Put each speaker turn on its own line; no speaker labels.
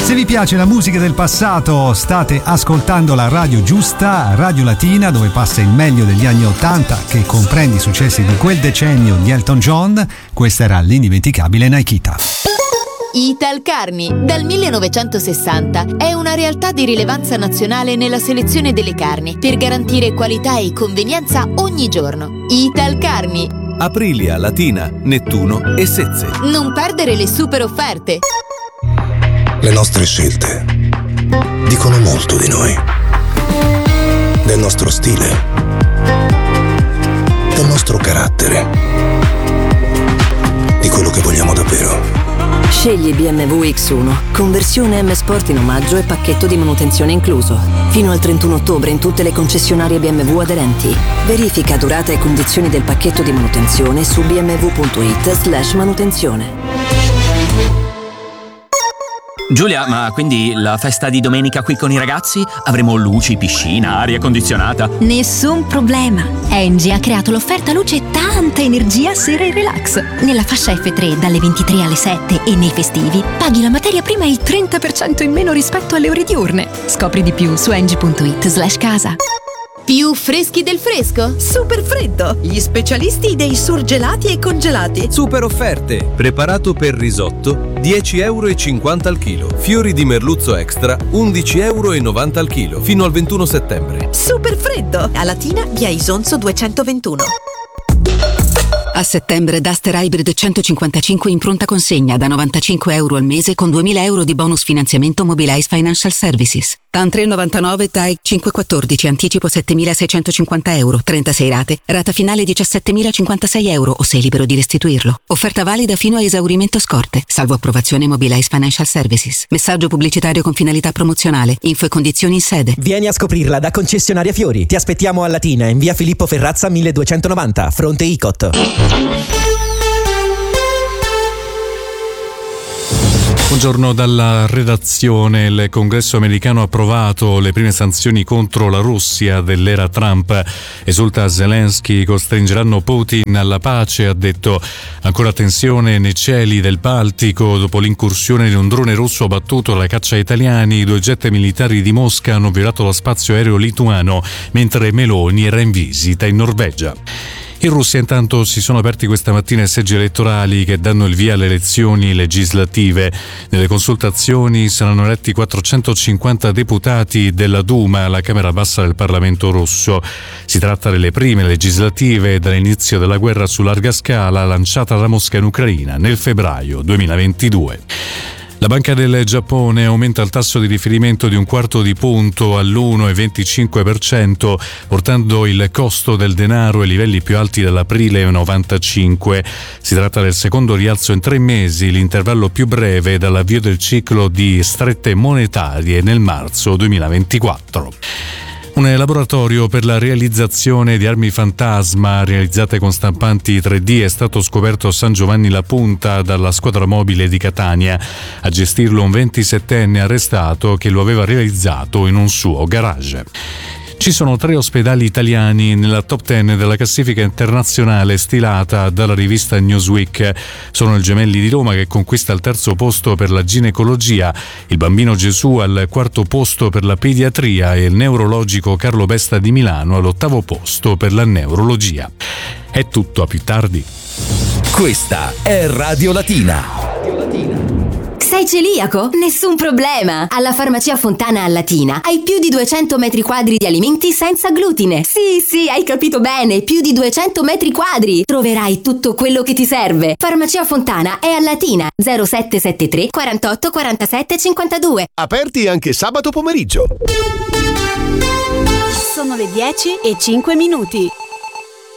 Se vi piace la musica del passato, state ascoltando la radio giusta, Radio Latina, dove passa il meglio degli anni '80, che comprende i successi di quel decennio di Elton John. Questa era l'indimenticabile Nikita.
Italcarni, dal 1960, è una realtà di rilevanza nazionale nella selezione delle carni per garantire qualità e convenienza ogni giorno. Italcarni.
Aprilia, Latina, Nettuno e Sezze.
Non perdere le super offerte.
Le nostre scelte dicono molto di noi, del nostro stile, del nostro carattere, di quello che vogliamo davvero.
Scegli BMW X1, conversione M Sport in omaggio e pacchetto di manutenzione incluso. Fino al 31 ottobre in tutte le concessionarie BMW aderenti. Verifica durata e condizioni del pacchetto di manutenzione su bmw.it/manutenzione.
Giulia, ma quindi la festa di domenica qui con i ragazzi? Avremo luci, piscina, aria condizionata?
Nessun problema. Engie ha creato l'offerta luce tanta energia sera e relax. Nella fascia F3 dalle 23 alle 7 e nei festivi paghi la materia prima il 30% in meno rispetto alle ore diurne. Scopri di più su engie.it/casa.
Più freschi del fresco?
Super freddo! Gli specialisti dei surgelati e congelati.
Super offerte. Preparato per risotto, 10,50 € al chilo. Fiori di merluzzo extra, 11,90 € al chilo. Fino al 21 settembre.
Super freddo! A Latina, via Isonzo 221.
A settembre Duster Hybrid 155 in pronta consegna da €95 al mese con €2.000 di bonus finanziamento Mobilize Financial Services. TAN 3,99, TAI 5,14, anticipo €7.650, 36 rate, rata finale €17.056 o sei libero di restituirlo. Offerta valida fino a esaurimento scorte, salvo approvazione Mobilize Financial Services. Messaggio pubblicitario con finalità promozionale. Info e condizioni in sede.
Vieni a scoprirla da Concessionaria Fiori. Ti aspettiamo a Latina in via Filippo Ferrazza 1290, fronte Icot.
Buongiorno dalla redazione. Il Congresso americano ha approvato le prime sanzioni contro la Russia dell'era Trump. Esulta Zelensky, costringeranno Putin alla pace, ha detto. Ancora tensione nei cieli del Baltico dopo l'incursione di un drone russo abbattuto alla caccia ai italiani. I 2 jet militari di Mosca hanno violato lo spazio aereo lituano, mentre Meloni era in visita in Norvegia. In Russia intanto si sono aperti questa mattina i seggi elettorali che danno il via alle elezioni legislative. Nelle consultazioni saranno eletti 450 deputati della Duma, la Camera Bassa del Parlamento russo. Si tratta delle prime legislative dall'inizio della guerra su larga scala lanciata da Mosca in Ucraina nel febbraio 2022. La Banca del Giappone aumenta il tasso di riferimento di 1/4 di punto all'1,25%, portando il costo del denaro ai livelli più alti dall'aprile 95. Si tratta del secondo rialzo in 3 mesi, l'intervallo più breve dall'avvio del ciclo di strette monetarie nel marzo 2024. Un laboratorio per la realizzazione di armi fantasma realizzate con stampanti 3D è stato scoperto a San Giovanni La Punta dalla squadra mobile di Catania. A gestirlo un 27enne arrestato che lo aveva realizzato in un suo garage. Ci sono 3 ospedali italiani nella top 10 della classifica internazionale stilata dalla rivista Newsweek. Sono il Gemelli di Roma che conquista il 3° posto per la ginecologia, il Bambino Gesù al 4° posto per la pediatria e il neurologico Carlo Besta di Milano all'8° posto per la neurologia. È tutto, a più tardi.
Questa è Radio Latina.
Sei celiaco? Nessun problema! Alla Farmacia Fontana a Latina hai più di 200 metri quadri di alimenti senza glutine. Sì, hai capito bene, più di 200 metri quadri! Troverai tutto quello che ti serve. Farmacia Fontana è a Latina, 0773 48 47 52.
Aperti anche sabato pomeriggio.
Sono le 10:05.